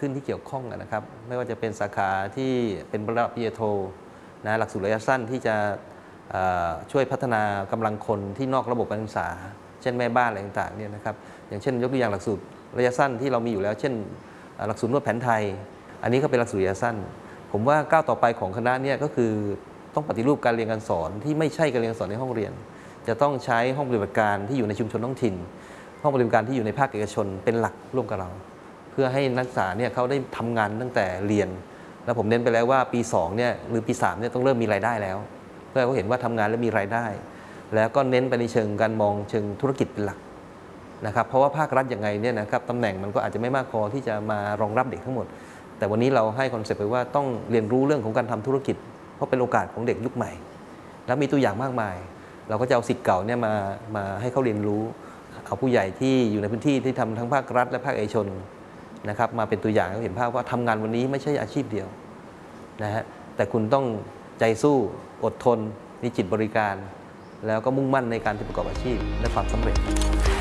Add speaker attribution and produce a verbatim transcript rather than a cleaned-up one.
Speaker 1: ขึ้นที่เกี่ยวข้องนะครับไม่ว่าจะเป็นสาขาที่เป็นระดับปริญญาโทนะหลักสูตรระยะสั้นที่จะช่วยพัฒนากำลังคนที่นอกระบบการศึกษาเช่นแม่บ้านอะไรต่างๆเนี่ยนะครับอย่างเช่นยกตัวอย่างหลักสูตรระยะสั้นที่เรามีอยู่แล้วเช่นหลักสูตรนวดแผนไทยอันนี้ก็เป็นหลักสูตรระยะสั้นผมว่าก้าวต่อไปของคณะเนี่ยก็คือต้องปฏิรูปการเรียนการสอนที่ไม่ใช่การเรียนการสอนในห้องเรียนจะต้องใช้ห้องปฏิบัติการที่อยู่ในชุมชนท้องถิ่นห้องปฏิบัติการที่อยู่ในภาคเอกชนเป็นหลักร่วมกับเราเพื่อให้นักศึกษาเนี่ยเขาได้ทำงานตั้งแต่เรียนแล้วผมเน้นไปแล้วว่าปีสองเนี่ยหรือปีสามเนี่ยต้องเริ่มมีรายได้แล้วเพื่อให้เขาเห็นว่าทำงานแล้วมีรายได้แล้วก็เน้นไปในเชิงการมองเชิงธุรกิจเป็นหลักนะครับเพราะว่าภาครัฐยังไงเนี่ยนะครับตำแหน่งมันก็อาจจะไม่มากพอที่จะมารองรับเด็กทั้งหมดแต่วันนี้เราให้คอนเซปต์ไปว่าต้องเรียนรู้เรื่องของการทำธุรกิจเพราะเป็นโอกาสของเด็กยุคใหม่แล้วมีตัวอย่างมากมายเราก็จะเอาศิษย์เก่าเนี่ยมามาให้เขาเรียนรู้เอาผู้ใหญ่ที่อยู่ในพื้นที่ที่ทำทั้งภาครัฐและภาคเอกชนนะครับมาเป็นตัวอย่างให้เห็นภาพว่าทำงานวันนี้ไม่ใช่อาชีพเดียวนะฮะแต่คุณต้องใจสู้อดทนมีจิตบริการแล้วก็มุ่งมั่นในการที่ประกอบอาชีพและความสำเร็จ